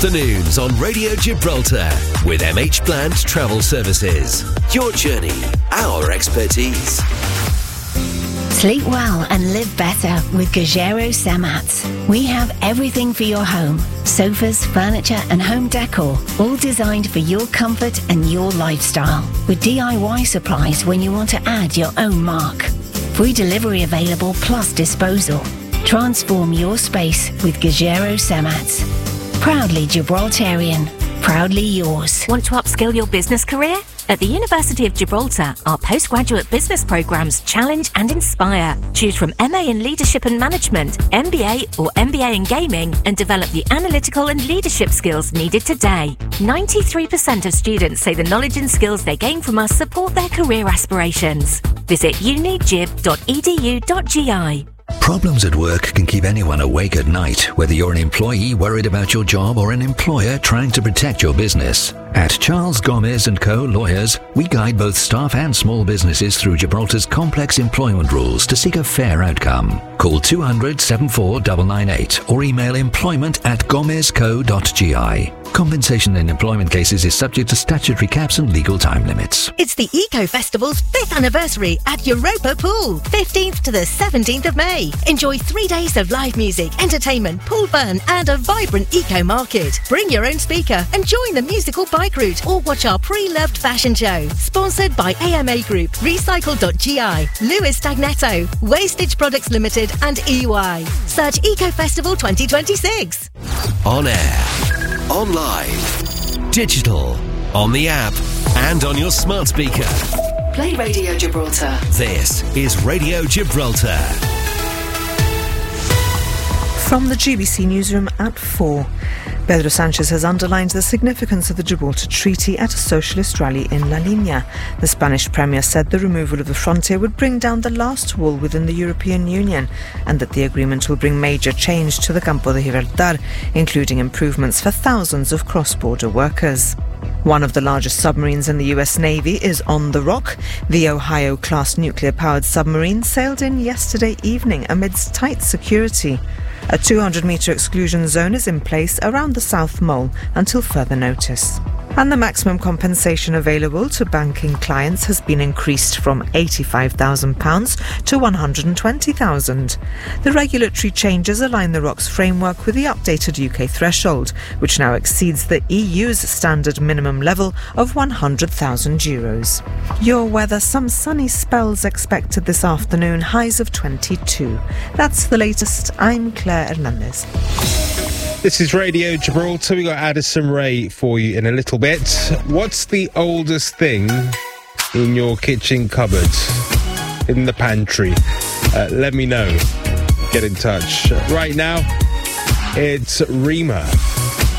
Afternoons on Radio Gibraltar with MH Bland Travel Services. Your journey, our expertise. Sleep well and live better with Gajero Samats. We have everything for your home. Sofas, furniture and home decor, all designed for your comfort and your lifestyle. With DIY supplies when you want to add your own mark. Free delivery available plus disposal. Transform your space with Gajero Samats. Proudly Gibraltarian. Proudly yours. Want to upskill your business career? At the University of Gibraltar, our postgraduate business programmes challenge and inspire. Choose from MA in Leadership and Management, MBA or MBA in Gaming and develop the analytical and leadership skills needed today. 93% of students say the knowledge and skills they gain from us support their career aspirations. Visit unigib.edu.gi. Problems at work can keep anyone awake at night, whether you're an employee worried about your job or an employer trying to protect your business. At Charles Gomez & Co. Lawyers, we guide both staff and small businesses through Gibraltar's complex employment rules to seek a fair outcome. Call 200 74998 or email employment@gomezco.gi. Compensation in employment cases is subject to statutory caps and legal time limits. It's the Eco Festival's 5th anniversary at Europa Pool, 15th to the 17th of May. Enjoy 3 days of live music, entertainment, pool fun and a vibrant eco market. Bring your own speaker and join the musical bike route or watch our pre-loved fashion show. Sponsored by AMA Group, Recycle.gi, Lewis Stagnetto, Wastage Products Limited and EY. Search Eco Festival 2026. On air, online, digital, on the app and on your smart speaker. Play Radio Gibraltar. This is Radio Gibraltar. From the GBC newsroom at 4. Pedro Sanchez has underlined the significance of the Gibraltar Treaty at a socialist rally in La Línea. The Spanish Premier said the removal of the frontier would bring down the last wall within the European Union and that the agreement will bring major change to the Campo de Gibraltar, including improvements for thousands of cross-border workers. One of the largest submarines in the US Navy is on the Rock. The Ohio-class nuclear-powered submarine sailed in yesterday evening amidst tight security. A 200-metre exclusion zone is in place around the South Mole until further notice. And the maximum compensation available to banking clients has been increased from £85,000 to £120,000. The regulatory changes align the ROC's framework with the updated UK threshold, which now exceeds the EU's standard minimum level of €100,000. Your weather, some sunny spells expected this afternoon, highs of 22. That's the latest. I'm Claire Hernandez. This is Radio Gibraltar. We got Addison Rae for you in a little bit. What's the oldest thing in your kitchen cupboard? In the pantry? Let me know. Get in touch. Right now, it's Rima.